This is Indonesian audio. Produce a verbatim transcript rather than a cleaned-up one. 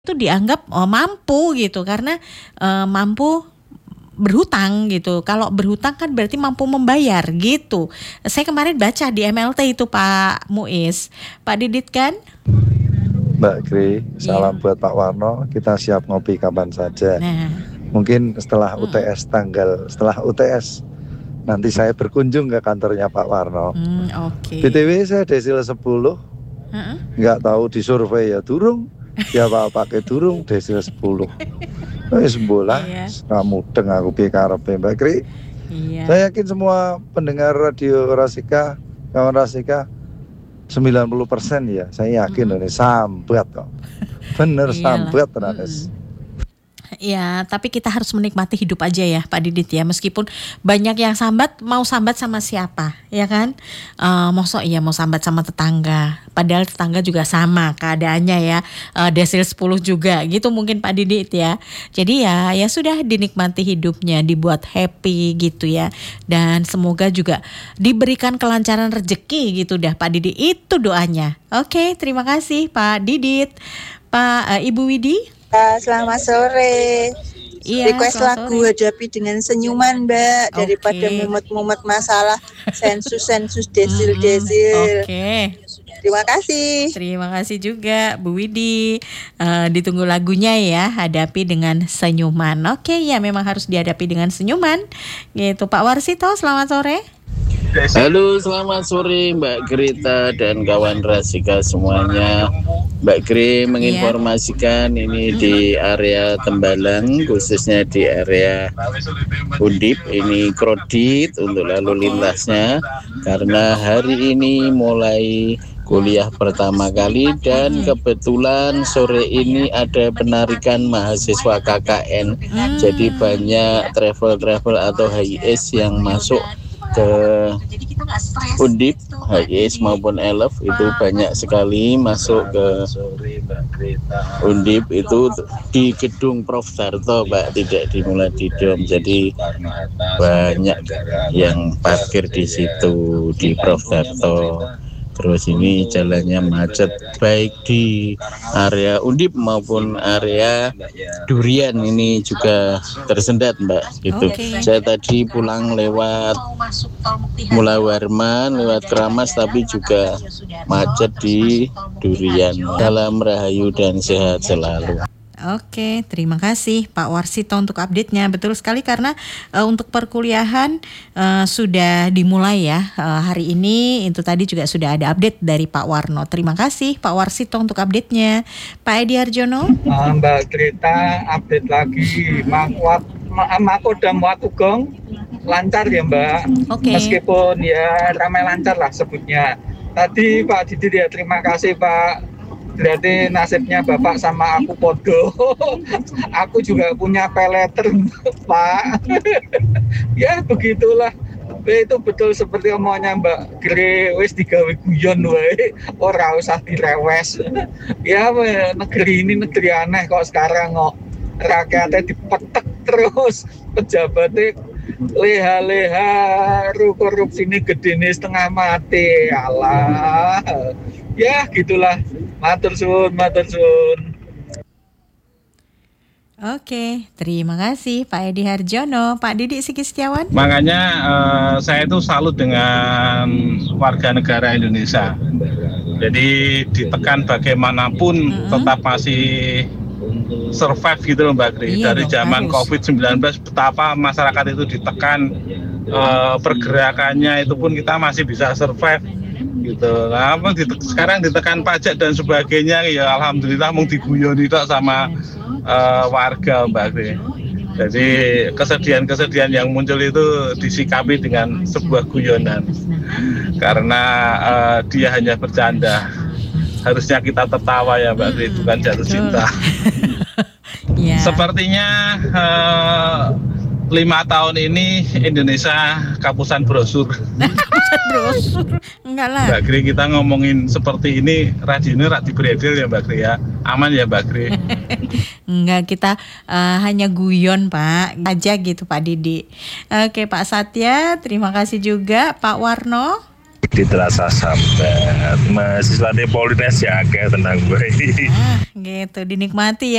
Itu dianggap oh, mampu gitu karena uh, mampu berhutang gitu. Kalau berhutang kan berarti mampu membayar gitu. Saya kemarin baca di M L T itu Pak Muiz, Pak Didit kan? Mbak Gri, Iya. salam buat Pak Warno. Kita siap ngopi kapan saja. Nah, Mungkin setelah mm, U T S tanggal setelah U T S nanti saya berkunjung ke kantornya Pak Warno. mm, oke. B T W saya desil sepuluh, Heeh. nggak tahu disurvei ya durung, ya Pak pakai durung desil sepuluh. Wis bola, Iya. kamu deng aku piye karepe Mbak Gri. Iya. Saya yakin semua pendengar radio Rasika, kawan Rasika sembilan puluh persen ya, saya yakin Mm-mm. ini sambat kok. Bener Iyalah. sambat tenanes. Mm-mm. Ya, tapi kita harus menikmati hidup aja ya Pak Didit ya. Meskipun banyak yang sambat, mau sambat sama siapa, ya kan? Uh, mosok iya mau sambat sama tetangga. Padahal tetangga juga sama keadaannya ya. Uh, desil sepuluh juga gitu mungkin Pak Didit ya. Jadi ya ya sudah dinikmati hidupnya, dibuat happy gitu ya. Dan semoga juga diberikan kelancaran rezeki gitu dah Pak Didit. Itu doanya. Oke, terima kasih Pak Didit. Pak uh, Ibu Widi. Selamat sore. Iya, Request lagu sore. Hadapi dengan Senyuman, Mbak, daripada Okay. mumet-mumet masalah sensus-sensus desil-desil. Oke. Okay. Terima kasih. Terima kasih juga Bu Widi. Uh, ditunggu lagunya ya, Hadapi dengan Senyuman. Oke, okay, ya memang harus dihadapi dengan senyuman. Gitu, Pak Warsito, selamat sore. Halo, selamat sore Mbak Grita dan kawan Rasika semuanya. Mbak Gri menginformasikan yeah. ini di area Tembalang, khususnya di area Undip, ini kredit untuk lalu lintasnya karena hari ini mulai kuliah pertama kali dan kebetulan sore ini ada penarikan mahasiswa K K N. Jadi banyak travel-travel atau H I S yang masuk ke Undip, H I S maupun Elef itu banyak sekali masuk ke Undip itu di gedung Prof Darto Pak, tidak dimulai di dom, jadi banyak yang parkir di situ di Prof Darto. Terus ini jalannya macet baik di area Undip maupun area Durian ini juga tersendat Mbak gitu. Okay. Saya tadi pulang lewat Mula Warman, lewat Keramas tapi juga macet di Durian. Salam rahayu dan sehat selalu. Oke, terima kasih Pak Warsito untuk update-nya. Betul sekali karena uh, untuk perkuliahan uh, sudah dimulai ya uh, hari ini. Itu tadi juga sudah ada update dari Pak Warno. Terima kasih Pak Warsito untuk update-nya. Pak Edi Harjono. Uh, Mbak Grita update lagi. Makwat, Makoda Muatugong lancar ya Mbak. Oke. Meskipun ya ramai lancar lah sebutnya. Tadi Pak Didit ya terima kasih Pak. Berarti nasibnya Bapak sama aku podo. Aku juga punya peleter Pak. Ya begitulah. Itu betul seperti omongnya Mbak Gre, wis digawe guyon wae, ora usah direwes. Ya negeri ini negeri aneh kok sekarang kok rakyatnya dipetek terus, pejabatnya leha-leha, korupsi ini gede nih setengah mati. Alah. Ya gitulah. Matur suwun, matur suwun. Oke, terima kasih Pak Edi Harjono. Pak Didik Siki Setiawan. Makanya uh, saya itu salut dengan warga negara Indonesia. Jadi ditekan bagaimanapun mm-hmm. tetap masih survive gitu loh Mbak Gri. Iya, dari zaman harus. covid sembilan belas betapa masyarakat itu ditekan, uh, pergerakannya itu pun kita masih bisa survive gitu. Nah, sekarang ditekan pajak dan sebagainya ya alhamdulillah mau diguyon itu sama uh, warga Mbak Gri. Jadi kesedihan-kesedihan yang muncul itu disikapi dengan sebuah guyonan karena uh, dia hanya bercanda. Harusnya kita tertawa ya Mbak Gri, hmm, bukan jatuh cinta. Yeah. Sepertinya uh, lima tahun ini Indonesia kapusan brosur. Kapusan brosur? Enggak lah. Mbak Gri, kita ngomongin seperti ini, radionya Rati Bredel ya Mbak Gri ya. Aman ya Mbak Gri? Enggak, kita uh, hanya guyon Pak, aja gitu Pak Didi. Oke Pak Satya, terima kasih juga Pak Warno. di terasa sambat mahasiswa Polines ya kayak tenang baik. Ah, gitu dinikmati ya.